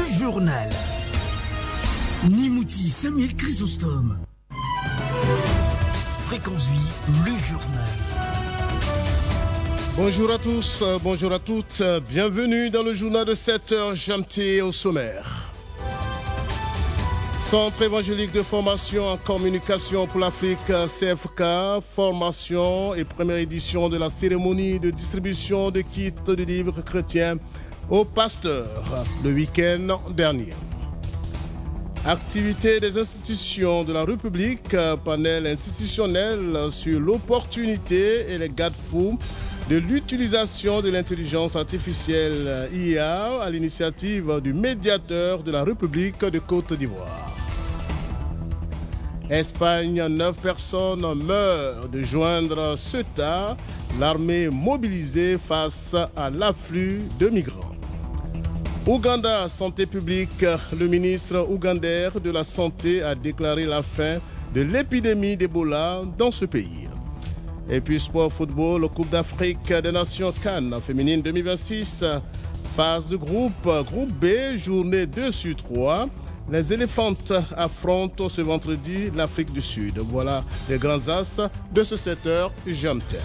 journal. Nimouti Samuel Chrysostome. Fréquence Vie, le journal. Bonjour à tous, bonjour à toutes. Bienvenue dans le journal de 7h, Jamté au sommaire. Centre évangélique de formation en communication pour l'Afrique, CFK, formation et première édition de la cérémonie de distribution de kits de livres chrétiens aux pasteurs le week-end dernier. Activité des institutions de la République, panel institutionnel sur l'opportunité et les garde-fous de l'utilisation de l'intelligence artificielle IA à l'initiative du médiateur de la République de Côte d'Ivoire. Espagne, 9 personnes meurent de joindre Ceuta, l'armée mobilisée face à l'afflux de migrants. Ouganda, santé publique, le ministre ougandais de la Santé a déclaré la fin de l'épidémie d'Ebola dans ce pays. Et puis sport football, Coupe d'Afrique des Nations Cannes féminine 2026, phase de groupe B, journée 2/3. Les éléphantes affrontent ce vendredi l'Afrique du Sud. Voilà les grands as de ce 7h Jamté.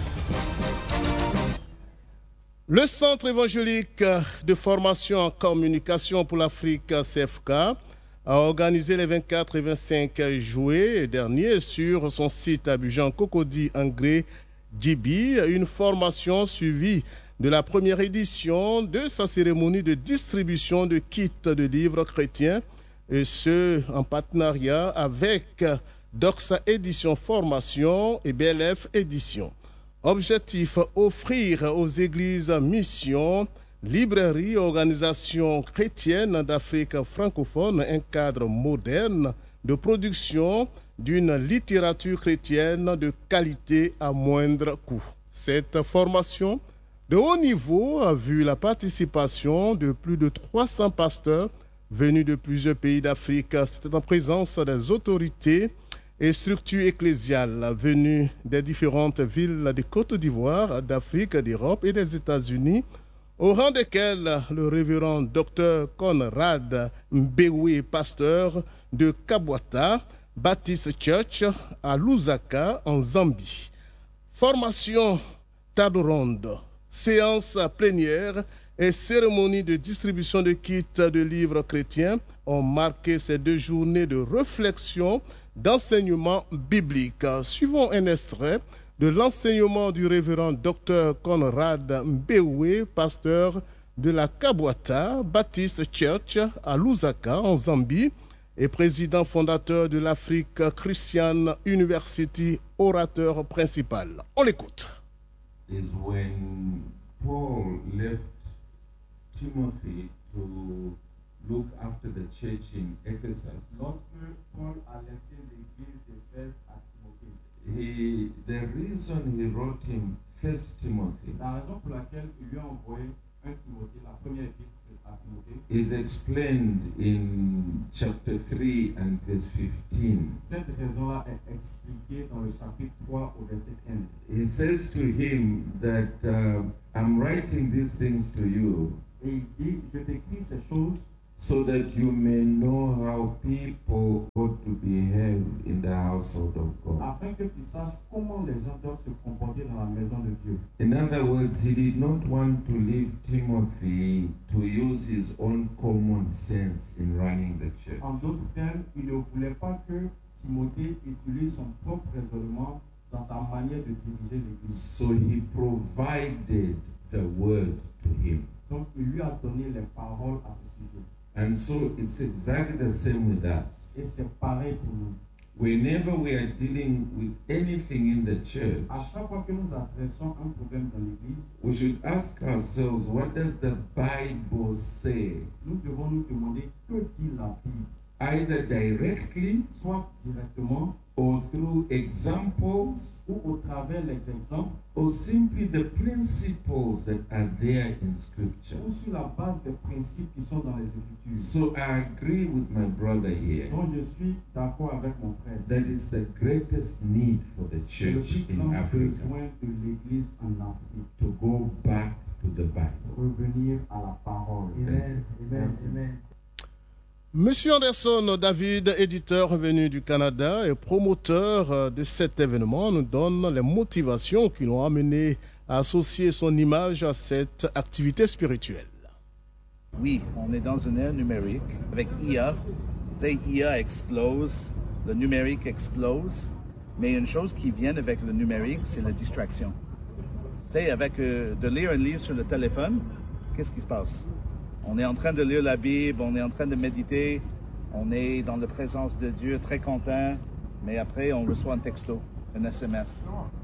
Le Centre évangélique de formation en communication pour l'Afrique, CFK, a organisé les 24 et 25 juillet dernier sur son site Abidjan Cocody Angré Djibi, une formation suivie de la première édition de sa cérémonie de distribution de kits de livres chrétiens, et ce en partenariat avec Doxa Édition Formation et BLF Édition. Objectif, offrir aux églises, missions, librairies et organisations chrétiennes d'Afrique francophone un cadre moderne de production d'une littérature chrétienne de qualité à moindre coût. Cette formation de haut niveau a vu la participation de plus de 300 pasteurs venus de plusieurs pays d'Afrique. C'était en présence des autorités et structures ecclésiales venues des différentes villes de Côte d'Ivoire, d'Afrique, d'Europe et des États-Unis, au rang desquels le révérend Dr Conrad Mbewe, pasteur de Kabwata Baptist Church à Lusaka, en Zambie. Formation, table ronde, séance plénière et cérémonie de distribution de kits de livres chrétiens ont marqué ces 2 journées de réflexion, d'enseignement biblique. Suivons un extrait de l'enseignement du révérend Dr Conrad Mbewe, pasteur de la Kabwata Baptist Church à Lusaka, en Zambie, et président fondateur de l'Afrique Christian University, orateur principal. On l'écoute. Is when Paul left Timothy to look after the church in Ephesus. Lorsque Paul a laissé l'église d'Éphèse à Timothée, The reason he wrote him First Timothy la raison pour laquelle il lui a envoyé un Timothée, la première épître à Timothée, is explained in chapter 3 and verse 15. cette raison-là est expliquée dans le chapitre 3 au verset 15. He says to him that I'm writing these things to you Et il dit, je t'écris ces choses so that you may know how people ought to behave in the household of God. afin que tu saches comment les gens doivent se comporter dans la maison de Dieu. In other words, he did not want to leave Timothy to use his own common sense in running the church. En d'autres termes, il ne voulait pas que Timothée utilise son propre raisonnement dans sa manière de diriger l'église. So he provided the word to him. Donc, il lui a donné les paroles à ce sujet. And so it's exactly the same with us. Et c'est pareil pour nous. Whenever we are dealing with anything in the church, À chaque fois que nous adressons un problème dans l'église, we should ask ourselves, what does the Bible say? nous devons nous demander que dit la Bible, Either directly soit directement or through examples ou au travers des exemples or simply the principles that are there in Scripture. ou sur la base des principes qui sont dans les Écritures. So I agree with my brother here. Donc je suis d'accord avec mon frère. That is the greatest need for the C'est le church plus in grand Africa, besoin de l'église en Afrique. to go back to the Bible. Revenir à la parole. Amen. Amen. Merci. Amen. Monsieur Anderson David, éditeur venu du Canada et promoteur de cet événement, nous donne les motivations qui l'ont amené à associer son image à cette activité spirituelle. Oui, on est dans une ère numérique avec IA. Tu sais, IA explose, le numérique explose, mais une chose qui vient avec le numérique, c'est la distraction. Tu sais, avec de lire un livre sur le téléphone, qu'est-ce qui se passe? On est en train de lire la Bible, on est en train de méditer, on est dans la présence de Dieu, très content, mais après on reçoit un texto, un SMS,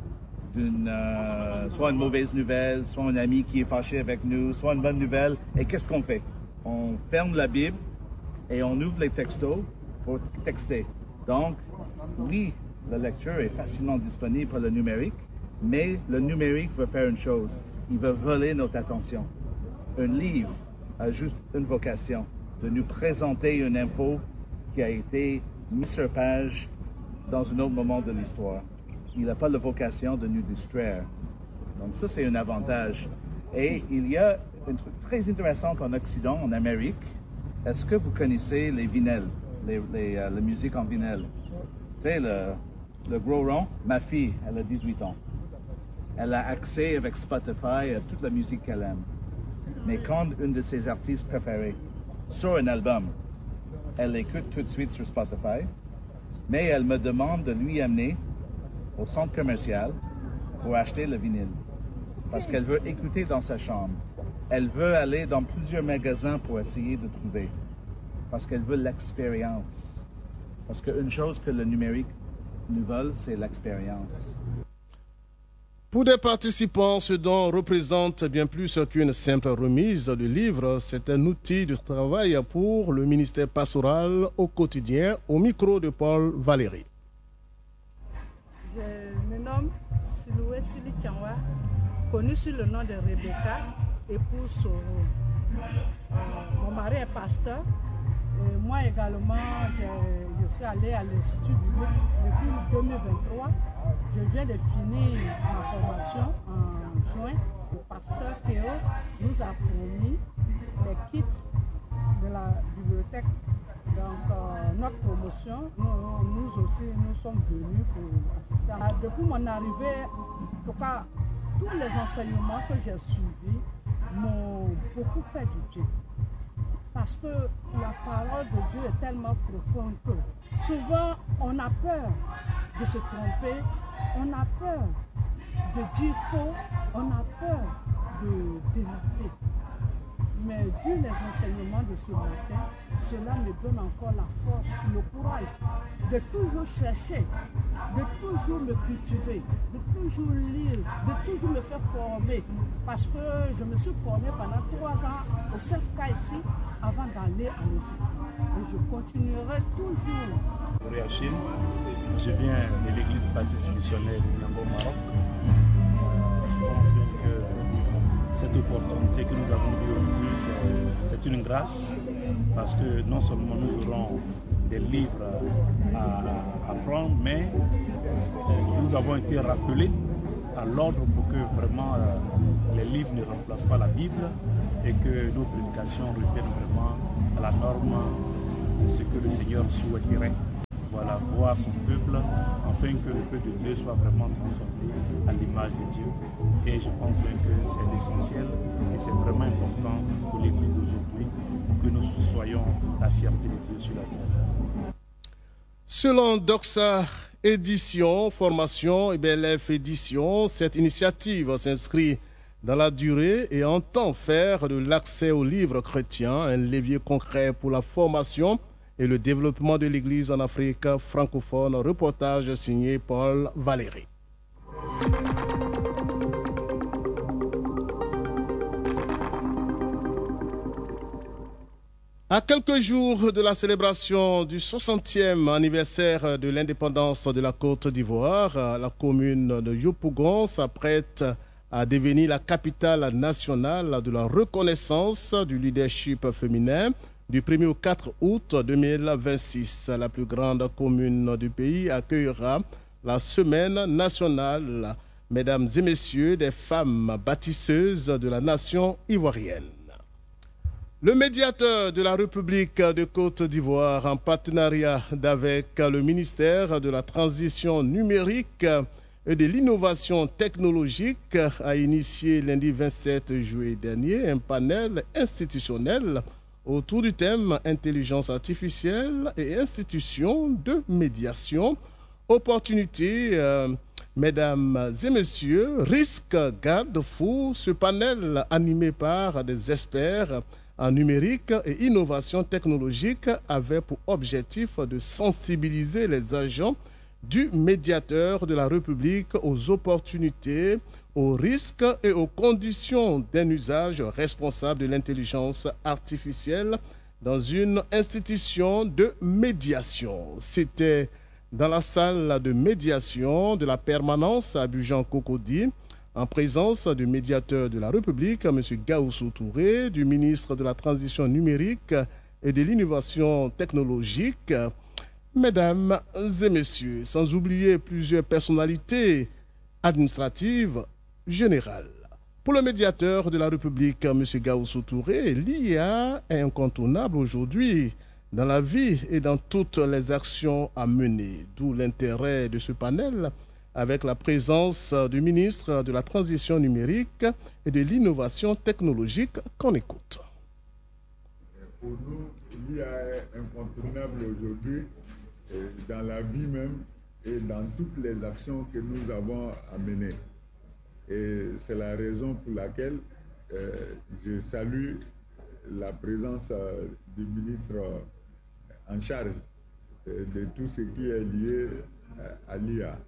soit une mauvaise nouvelle, soit un ami qui est fâché avec nous, soit une bonne nouvelle. Et qu'est-ce qu'on fait? On ferme la Bible et on ouvre les textos pour texter. Donc, oui, la lecture est facilement disponible pour le numérique, mais le numérique veut faire une chose, il veut voler notre attention. Un livre a juste une vocation, de nous présenter une info qui a été mise sur page dans un autre moment de l'histoire. Il n'a pas la vocation de nous distraire. Donc ça, c'est un avantage. Et il y a un truc très intéressant en Occident, en Amérique. Est-ce que vous connaissez les vinyles, la musique en vinyle? Tu sais, le gros rond, ma fille, elle a 18 ans. Elle a accès avec Spotify à toute la musique qu'elle aime. Mais quand une de ses artistes préférés sort un album, elle l'écoute tout de suite sur Spotify, mais elle me demande de lui amener au centre commercial pour acheter le vinyle. Parce qu'elle veut écouter dans sa chambre. Elle veut aller dans plusieurs magasins pour essayer de trouver. Parce qu'elle veut l'expérience. Parce qu'une chose que le numérique nous vole, c'est l'expérience. Pour des participants, ce don représente bien plus qu'une simple remise de livres. C'est un outil de travail pour le ministère pastoral au quotidien, au micro de Paul Valéry. Je me nomme Siloué Sili Kianwa, connue sous le nom de Rebecca, épouse Soro. Mon mari est pasteur. Et moi également, je suis allée à l'Institut biblique depuis 2023. Je viens de finir ma formation en juin. Le pasteur Théo nous a promis les kits de la bibliothèque. Donc, notre promotion, nous aussi, nous sommes venus pour assister. Depuis mon arrivée, en tout cas, tous les enseignements que j'ai suivis m'ont beaucoup fait du bien. Parce que la parole de Dieu est tellement profonde que souvent on a peur de se tromper, on a peur de dire faux, on a peur de dériver. Mais vu les enseignements de ce matin, cela me donne encore la force, le courage de toujours chercher, de toujours me cultiver, de toujours lire, de toujours me faire former. Parce que je me suis formée pendant 3 ans au CFK ici, avant d'aller à l'Institut. Et je continuerai toujours. Chine. Je viens de l'église baptiste missionnaire de Niambo, Maroc. Je pense bien que cette opportunité que nous avons eue aujourd'hui, c'est une grâce, parce que non seulement nous aurons des livres à apprendre, mais nous avons été rappelés à l'ordre pour que vraiment les livres ne remplacent pas la Bible et que nos prédications reviennent vraiment à la norme de ce que le Seigneur souhaiterait. Voilà, voir son peuple, afin que le peuple de Dieu soit vraiment transformé à l'image de Dieu. Et je pense bien que c'est essentiel et c'est vraiment important pour l'Église d'aujourd'hui que nous soyons la fierté de Dieu sur la terre. Selon Doxa Édition, Formation et BLF Édition, cette initiative s'inscrit dans la durée et entend faire de l'accès aux livres chrétiens un levier concret pour la formation et le développement de l'Église en Afrique francophone. Reportage signé Paul Valéry. À quelques jours de la célébration du 60e anniversaire de l'indépendance de la Côte d'Ivoire, la commune de Yopougon s'apprête à devenir la capitale nationale de la reconnaissance du leadership féminin. Du 1er au 4 août 2026, la plus grande commune du pays accueillera la semaine nationale, mesdames et messieurs, des femmes bâtisseuses de la nation ivoirienne. Le médiateur de la République de Côte d'Ivoire, en partenariat avec le ministère de la Transition numérique et de l'Innovation technologique, a initié lundi 27 juillet dernier un panel institutionnel autour du thème intelligence artificielle et institutions de médiation, opportunités, mesdames et messieurs, risques, garde-fous. Ce panel animé par des experts en numérique et innovation technologique avait pour objectif de sensibiliser les agents du médiateur de la République aux opportunités, aux risques et aux conditions d'un usage responsable de l'intelligence artificielle dans une institution de médiation. C'était dans la salle de médiation de la permanence à Abidjan-Cocody, en présence du médiateur de la République, M. Gaoussou Touré, du ministre de la Transition numérique et de l'Innovation technologique. Mesdames et messieurs, sans oublier plusieurs personnalités administratives générales. Pour le médiateur de la République, M. Gaoussou Touré, l'IA est incontournable aujourd'hui dans la vie et dans toutes les actions à mener. D'où l'intérêt de ce panel avec la présence du ministre de la Transition numérique et de l'Innovation technologique qu'on écoute. Pour nous, l'IA est incontournable aujourd'hui dans la vie même et dans toutes les actions que nous avons à mener. Et c'est la raison pour laquelle je salue la présence du ministre en charge de tout ce qui est lié à l'IA.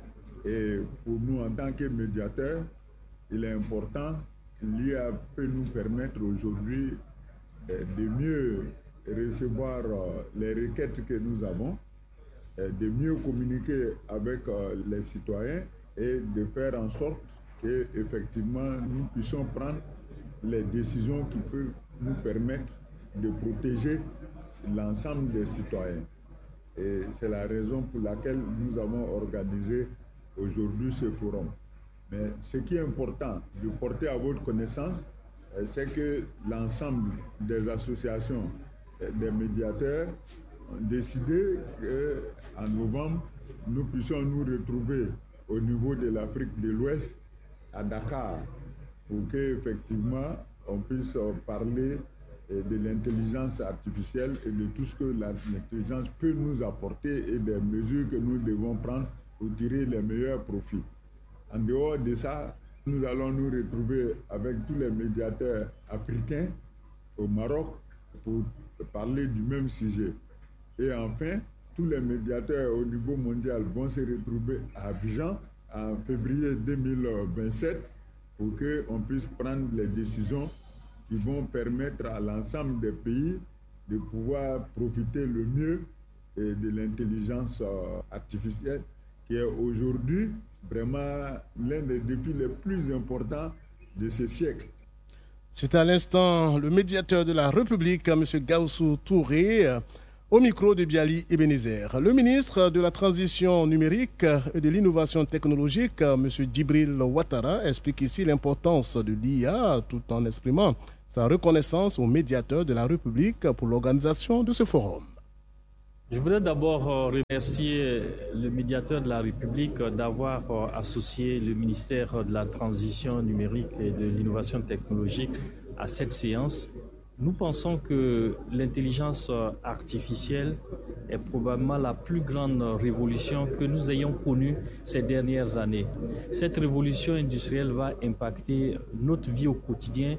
Et pour nous, en tant que médiateurs, il est important que l'IA peut nous permettre aujourd'hui de mieux recevoir les requêtes que nous avons, de mieux communiquer avec les citoyens et de faire en sorte qu'effectivement nous puissions prendre les décisions qui peuvent nous permettre de protéger l'ensemble des citoyens. Et c'est la raison pour laquelle nous avons organisé aujourd'hui ce forum. Mais ce qui est important de porter à votre connaissance, c'est que l'ensemble des associations des médiateurs ont décidé qu'en novembre, nous puissions nous retrouver au niveau de l'Afrique de l'Ouest, à Dakar, pour qu'effectivement on puisse parler de l'intelligence artificielle et de tout ce que l'intelligence peut nous apporter et des mesures que nous devons prendre pour tirer les meilleurs profits. En dehors de ça, nous allons nous retrouver avec tous les médiateurs africains au Maroc pour parler du même sujet. Et enfin, tous les médiateurs au niveau mondial vont se retrouver à Abidjan en février 2027 pour qu'on puisse prendre les décisions qui vont permettre à l'ensemble des pays de pouvoir profiter le mieux de l'intelligence artificielle, qui est aujourd'hui vraiment l'un des défis les plus importants de ce siècle. C'est à l'instant le médiateur de la République, M. Gaoussou Touré, au micro de Biali Ebenezer. Le ministre de la Transition numérique et de l'Innovation technologique, M. Djibril Ouattara, explique ici l'importance de l'IA tout en exprimant sa reconnaissance au médiateur de la République pour l'organisation de ce forum. Je voudrais d'abord remercier le médiateur de la République d'avoir associé le ministère de la Transition numérique et de l'Innovation technologique à cette séance. Nous pensons que l'intelligence artificielle est probablement la plus grande révolution que nous ayons connue ces dernières années. Cette révolution industrielle va impacter notre vie au quotidien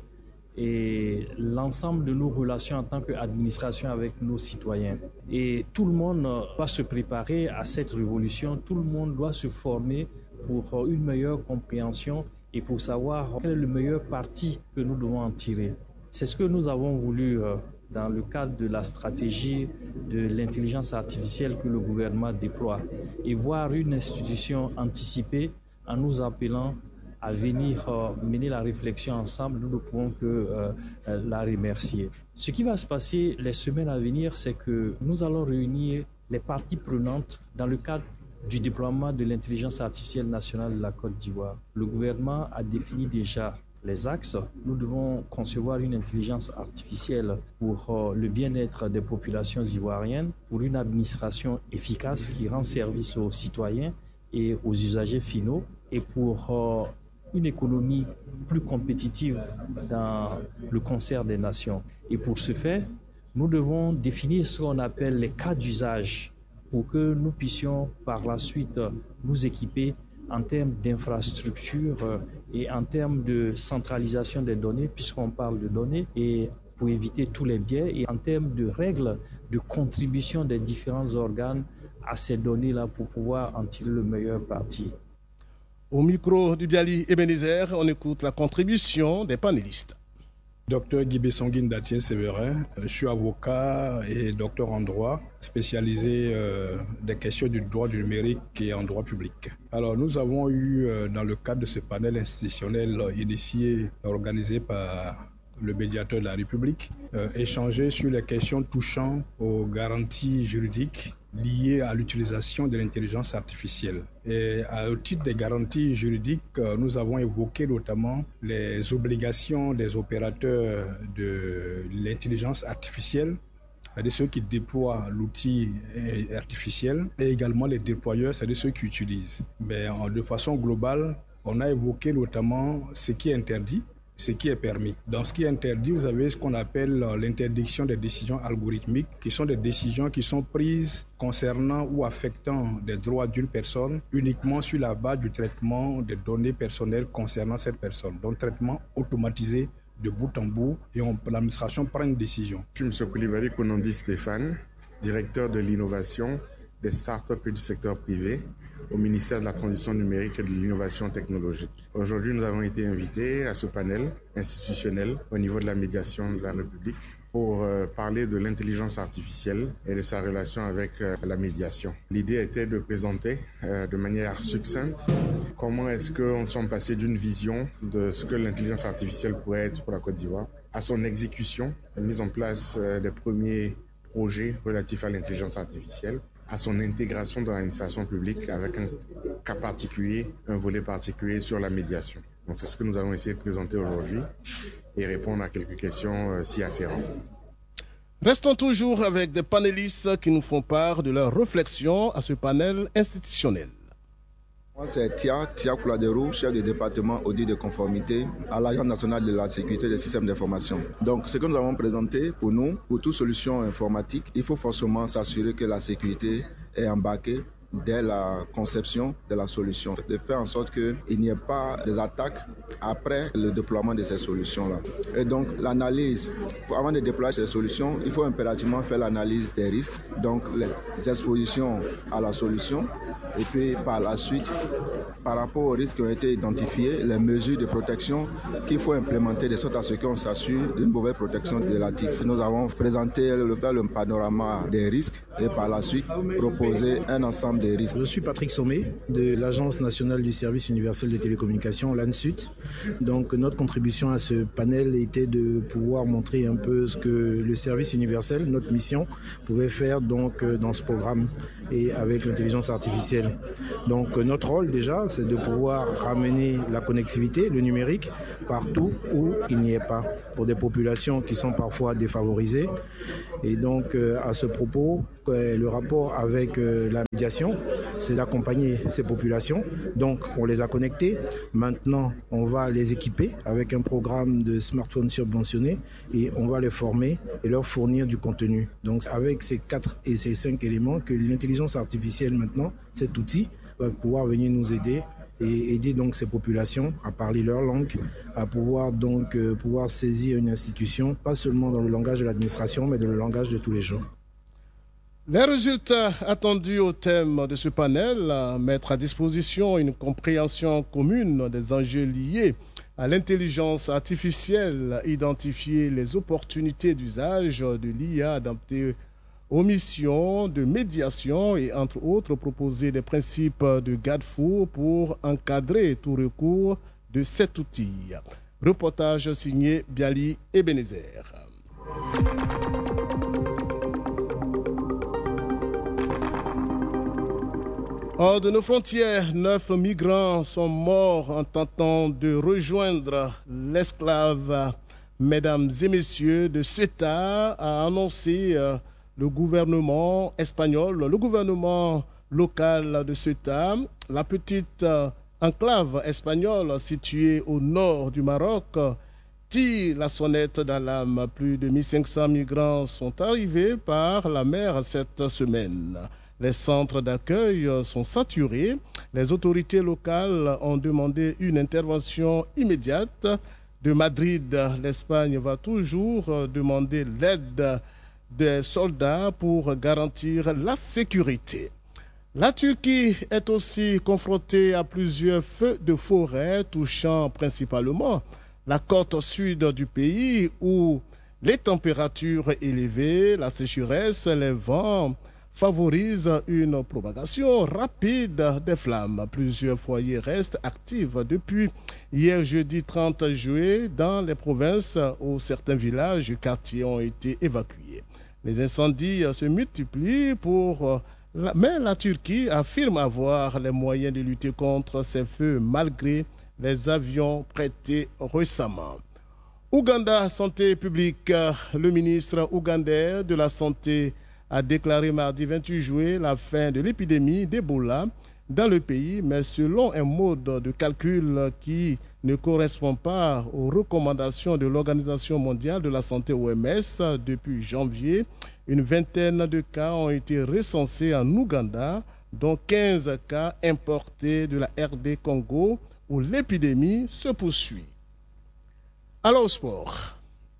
et l'ensemble de nos relations en tant qu'administration avec nos citoyens. Et tout le monde doit se préparer à cette révolution, tout le monde doit se former pour une meilleure compréhension et pour savoir quel est le meilleur parti que nous devons en tirer. C'est ce que nous avons voulu dans le cadre de la stratégie de l'intelligence artificielle que le gouvernement déploie et voir une institution anticiper en nous appelant à venir mener la réflexion ensemble, nous ne pouvons que la remercier. Ce qui va se passer les semaines à venir, c'est que nous allons réunir les parties prenantes dans le cadre du déploiement de l'intelligence artificielle nationale de la Côte d'Ivoire. Le gouvernement a défini déjà les axes. Nous devons concevoir une intelligence artificielle pour le bien-être des populations ivoiriennes, pour une administration efficace qui rend service aux citoyens et aux usagers finaux, et pour une économie plus compétitive dans le concert des nations. Et pour ce faire, nous devons définir ce qu'on appelle les cas d'usage pour que nous puissions par la suite nous équiper en termes d'infrastructures et en termes de centralisation des données, puisqu'on parle de données, et pour éviter tous les biais, et en termes de règles de contribution des différents organes à ces données-là pour pouvoir en tirer le meilleur parti. Au micro du Biali Ebenezer, on écoute la contribution des panélistes. Docteur Guy Songuine Datien Séverin, je suis avocat et docteur en droit, spécialisé des questions du droit du numérique et en droit public. Alors nous avons eu, dans le cadre de ce panel institutionnel initié, organisé par le médiateur de la République, échanger sur les questions touchant aux garanties juridiques liées à l'utilisation de l'intelligence artificielle. Et au titre des garanties juridiques, nous avons évoqué notamment les obligations des opérateurs de l'intelligence artificielle, c'est-à-dire ceux qui déploient l'outil artificiel, et également les déployeurs, c'est-à-dire ceux qui utilisent. Mais de façon globale, on a évoqué notamment ce qui est interdit, ce qui est permis. Dans ce qui est interdit, vous avez ce qu'on appelle l'interdiction des décisions algorithmiques, qui sont des décisions qui sont prises concernant ou affectant les droits d'une personne uniquement sur la base du traitement des données personnelles concernant cette personne. Donc traitement automatisé de bout en bout, et l'administration prend une décision. Je suis M. Koulibaly Kounandi Stéphane, directeur de l'innovation des startups et du secteur privé au ministère de la Transition numérique et de l'innovation technologique. Aujourd'hui, nous avons été invités à ce panel institutionnel au niveau de la médiation de la République pour parler de l'intelligence artificielle et de sa relation avec la médiation. L'idée était de présenter de manière succincte comment est-ce qu'on sommes passés d'une vision de ce que l'intelligence artificielle pourrait être pour la Côte d'Ivoire à son exécution, la mise en place des premiers projets relatifs à l'intelligence artificielle, à son intégration dans l'administration publique avec un cas particulier, un volet particulier sur la médiation. Donc c'est ce que nous allons essayer de présenter aujourd'hui et répondre à quelques questions s'y afférentes. Restons toujours avec des panélistes qui nous font part de leurs réflexions à ce panel institutionnel. Moi, c'est Tia Kouladero, chef de département audit de conformité à l'Agence nationale de la sécurité des systèmes d'information. Donc, ce que nous avons présenté pour nous, pour toute solution informatique, il faut forcément s'assurer que la sécurité est embarquée dès la conception de la solution, de faire en sorte qu'il n'y ait pas des attaques après le déploiement de ces solutions-là. Et donc l'analyse, avant de déployer ces solutions, il faut impérativement faire l'analyse des risques, donc les expositions à la solution, et puis par la suite, par rapport aux risques qui ont été identifiés, les mesures de protection qu'il faut implémenter de sorte à ce qu'on s'assure d'une mauvaise protection de l'actif. Nous avons présenté le panorama des risques et par la suite proposer un ensemble des risques. Je suis Patrick Sommet de l'Agence nationale du service universel des télécommunications, l'ANSUT. Donc notre contribution à ce panel était de pouvoir montrer un peu ce que le service universel, notre mission, pouvait faire donc dans ce programme et avec l'intelligence artificielle. Donc notre rôle déjà, c'est de pouvoir ramener la connectivité, le numérique, partout où il n'y est pas, pour des populations qui sont parfois défavorisées. Et donc à ce propos, le rapport avec la médiation, c'est d'accompagner ces populations. Donc on les a connectés. Maintenant, on va les équiper avec un programme de smartphones subventionnés et on va les former et leur fournir du contenu. Donc avec ces 4 et ces 5 éléments que l'intelligence artificielle maintenant, cet outil, va pouvoir venir nous aider et aider donc ces populations à parler leur langue, à pouvoir donc pouvoir saisir une institution, pas seulement dans le langage de l'administration, mais dans le langage de tous les jours. Les résultats attendus au thème de ce panel, mettre à disposition une compréhension commune des enjeux liés à l'intelligence artificielle, identifier les opportunités d'usage de l'IA adaptées aux missions de médiation et entre autres proposer des principes de garde-fou pour encadrer tout recours de cet outil. Reportage signé Biali Ebenezer. Hors de nos frontières, 9 migrants sont morts en tentant de rejoindre l'esclave. Mesdames et messieurs, de Ceuta a annoncé le gouvernement espagnol, le gouvernement local de Ceuta, la petite enclave espagnole située au nord du Maroc, tire la sonnette d'alarme. Plus de 1500 migrants sont arrivés par la mer cette semaine. Les centres d'accueil sont saturés. Les autorités locales ont demandé une intervention immédiate. De Madrid, l'Espagne va toujours demander l'aide des soldats pour garantir la sécurité. La Turquie est aussi confrontée à plusieurs feux de forêt touchant principalement la côte sud du pays où les températures élevées, la sécheresse, les vents favorisent une propagation rapide des flammes. Plusieurs foyers restent actifs depuis hier jeudi 30 juillet dans les provinces où certains villages et quartiers ont été évacués. Les incendies se multiplient mais la Turquie affirme avoir les moyens de lutter contre ces feux malgré les avions prêtés récemment. Ouganda Santé publique, le ministre ougandais de la Santé a déclaré mardi 28 juillet la fin de l'épidémie d'Ebola dans le pays, mais selon un mode de calcul qui ne correspond pas aux recommandations de l'Organisation mondiale de la santé OMS. Depuis janvier, une vingtaine de cas ont été recensés en Ouganda, dont 15 cas importés de la RD Congo, où l'épidémie se poursuit. Alors au sport.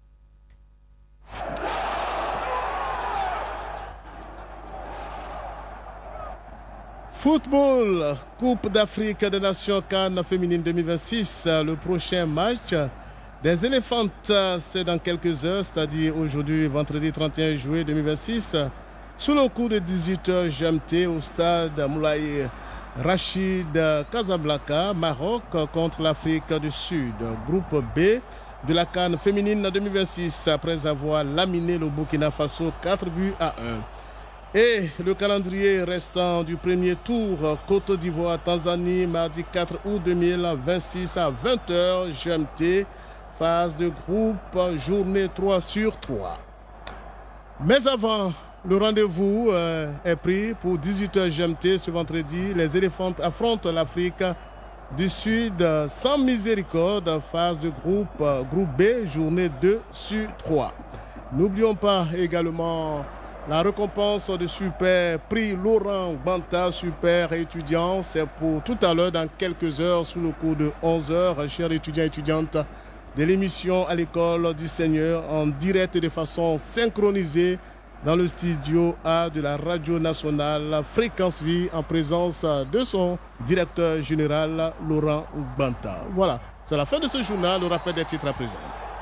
Football, Coupe d'Afrique des Nations CAN féminine 2026. Le prochain match des Éléphantes, c'est dans quelques heures, c'est-à-dire aujourd'hui, vendredi 31 juillet 2026, sous le coup de 18h GMT au stade Moulay Rachid Casablanca, Maroc, contre l'Afrique du Sud. Groupe B de la CAN féminine 2026, après avoir laminé le Burkina Faso 4 buts à 1. Et le calendrier restant du premier tour, Côte d'Ivoire, Tanzanie, mardi 4 août 2026 à 20h GMT, phase de groupe, journée 3/3. Mais avant, le rendez-vous est pris pour 18h GMT ce vendredi. Les Éléphantes affrontent l'Afrique du Sud sans miséricorde, phase de groupe B, journée 2/3. N'oublions pas également la récompense de super prix Laurent Gbanta, super étudiant. C'est pour tout à l'heure, dans quelques heures, sous le coup de 11h, chers étudiants et étudiantes de l'émission à l'école du Seigneur, en direct et de façon synchronisée dans le studio A de la Radio Nationale Fréquence Vie, en présence de son directeur général, Laurent Gbanta. Voilà, c'est la fin de ce journal, le rappel des titres à présent.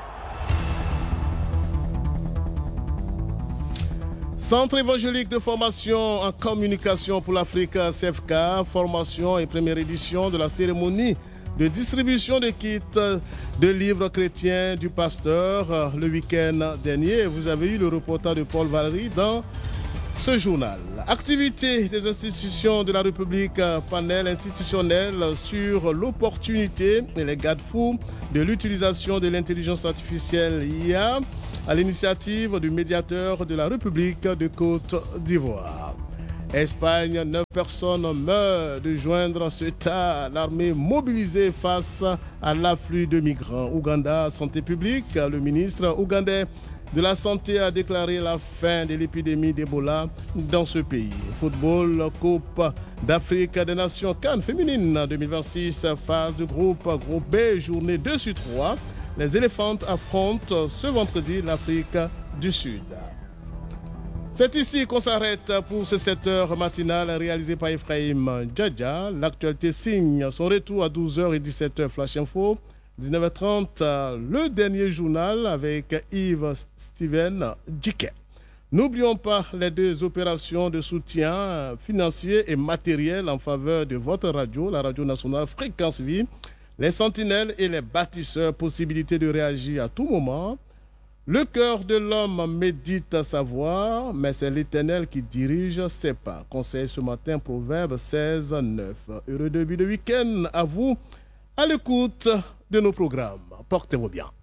Centre évangélique de formation en communication pour l'Afrique, CFK, formation et première édition de la cérémonie de distribution de kits de livres chrétiens du pasteur le week-end dernier. Vous avez eu le reportage de Paul Valéry dans ce journal. Activité des institutions de la République, panel institutionnel sur l'opportunité et les garde-fous de l'utilisation de l'intelligence artificielle IA à l'initiative du médiateur de la République de Côte d'Ivoire. Espagne, 9 personnes meurent de joindre Ceuta, l'armée mobilisée face à l'afflux de migrants. Ouganda, santé publique, le ministre ougandais de la Santé a déclaré la fin de l'épidémie d'Ebola dans ce pays. Football, Coupe d'Afrique des Nations CAN féminine 2026, phase de groupe B, journée 2/3. Les Éléphantes affrontent ce vendredi l'Afrique du Sud. C'est ici qu'on s'arrête pour ce 7h matinal réalisé par Ephraim Djadja. L'actualité signe son retour à 12h et 17h Flash Info. 19h30, le dernier journal avec Yves Steven Djiké. N'oublions pas les 2 opérations de soutien financier et matériel en faveur de votre radio, la Radio Nationale Fréquence Vie. Les sentinelles et les bâtisseurs, possibilité de réagir à tout moment. Le cœur de l'homme médite savoir, mais c'est l'Éternel qui dirige ses pas. Conseil ce matin, Proverbe 16, 9. Heureux début de week-end à vous, à l'écoute de nos programmes. Portez-vous bien.